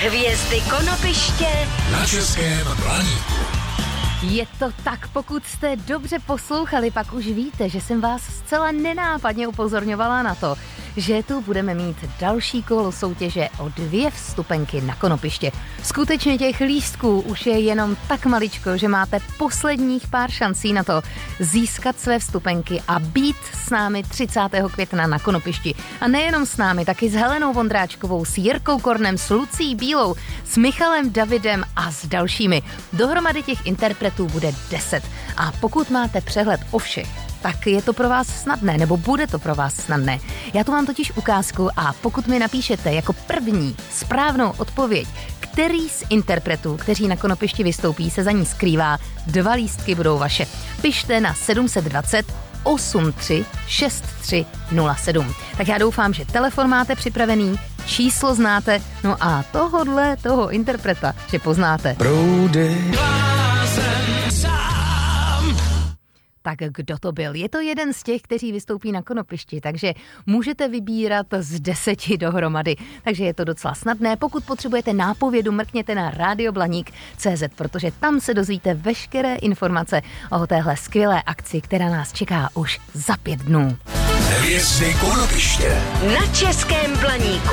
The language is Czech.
Hvězdy Konopiště na Českém Blaníku. Je to tak, pokud jste dobře poslouchali, pak už víte, že jsem vás zcela nenápadně upozorňovala na to, že tu budeme mít další kolo soutěže o 2 vstupenky na Konopiště. Skutečně těch lístků už je jenom tak maličko, že máte posledních pár šancí na to získat své vstupenky a být s námi 30. května na Konopišti. A nejenom s námi, taky s Helenou Vondráčkovou, s Jirkou Kornem, s Lucí Bílou, s Michalem Davidem a s dalšími. Dohromady těch interpretů bude 10. A pokud máte přehled o všech, tak je to pro vás snadné, nebo bude to pro vás snadné. Já tu mám totiž ukázku a pokud mi napíšete jako první správnou odpověď, který z interpretů, kteří na Konopišti vystoupí, se za ní skrývá, 2 lístky budou vaše. Pište na 720 83 63 07. Tak já doufám, že telefon máte připravený, číslo znáte, no a toho interpreta, že poznáte. Proudy. Tak kdo to byl? Je to jeden z těch, kteří vystoupí na Konopišti, takže můžete vybírat z 10 dohromady. Takže je to docela snadné. Pokud potřebujete nápovědu, mrkněte na radioblaník.cz, protože tam se dozvíte veškeré informace o téhle skvělé akci, která nás čeká už za 5 dnů. Hvězdy Konopiště na Českém Blaníku.